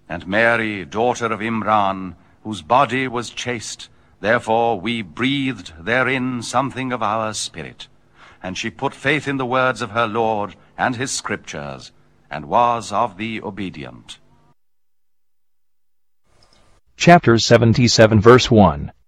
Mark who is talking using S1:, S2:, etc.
S1: And Mary, daughter of Imran, whose body was chaste, therefore we breathed therein something of our spirit. And she put faith in the words of her Lord and his scriptures, and was of the obedient.
S2: Chapter 77, verse 1.